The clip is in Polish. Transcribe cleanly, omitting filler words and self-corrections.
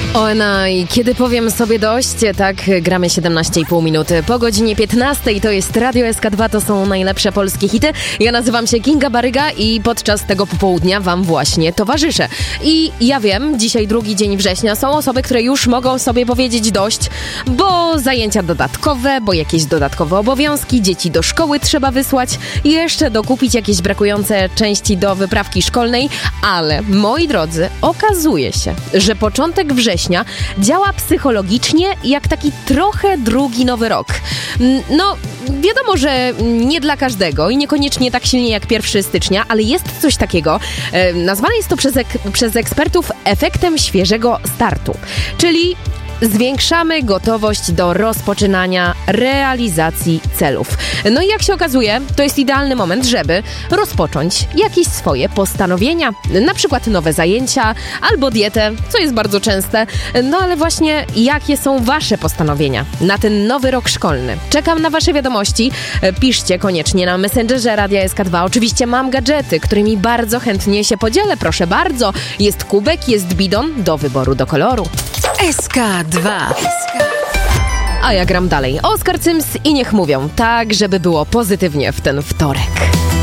I kiedy powiem sobie dość, tak, gramy 17,5 minuty po godzinie 15. To jest Radio SK2, to są najlepsze polskie hity. Ja nazywam się Kinga Baryga i podczas tego popołudnia wam właśnie towarzyszę. I ja wiem, dzisiaj drugi dzień września, są osoby, które już mogą sobie powiedzieć dość, bo zajęcia dodatkowe, bo jakieś dodatkowe obowiązki, dzieci do szkoły trzeba wysłać i jeszcze dokupić jakieś brakujące części do wyprawki szkolnej, ale moi drodzy, okazuje się, że początek września działa psychologicznie jak taki trochę drugi nowy rok. No, wiadomo, że nie dla każdego i niekoniecznie tak silnie jak 1 stycznia, ale jest coś takiego. Nazwane jest to przez ekspertów efektem świeżego startu, czyli zwiększamy gotowość do rozpoczynania realizacji celów. No i jak się okazuje, to jest idealny moment, żeby rozpocząć jakieś swoje postanowienia. Na przykład nowe zajęcia albo dietę, co jest bardzo częste. No ale właśnie jakie są wasze postanowienia na ten nowy rok szkolny? Czekam na wasze wiadomości. Piszcie koniecznie na Messengerze Radia SK2. Oczywiście mam gadżety, którymi bardzo chętnie się podzielę. Proszę bardzo. Jest kubek, jest bidon do wyboru, do koloru. SK2. A ja gram dalej. Oskar Cyms i niech mówią, tak żeby było pozytywnie w ten wtorek.